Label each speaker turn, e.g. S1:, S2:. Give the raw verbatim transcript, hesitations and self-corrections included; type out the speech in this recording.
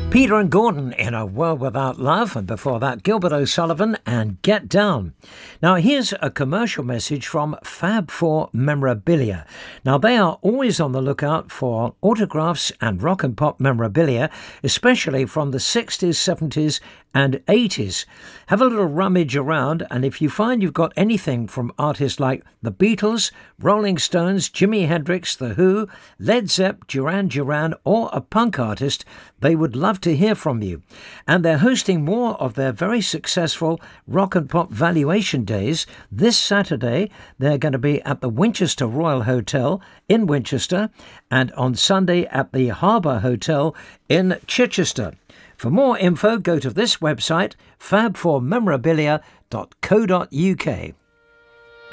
S1: Peter and Gordon in A World Without Love, and before that Gilbert O'Sullivan and Get Down. Now here's a commercial message from Fab Four Memorabilia. Now they are always on the lookout for autographs and rock and pop memorabilia, especially from the sixties, seventies and eighties. Have a little rummage around, and if you find you've got anything from artists like the Beatles, Rolling Stones, Jimi Hendrix, The Who, Led Zepp, Duran Duran, or a punk artist, they would love to hear from you. And they're hosting more of their very successful rock and pop valuation days. This Saturday, they're going to be at the Winchester Royal Hotel in Winchester, and on Sunday at the Harbour Hotel in Chichester. For more info, go to this website, fab four memorabilia dot co dot uk.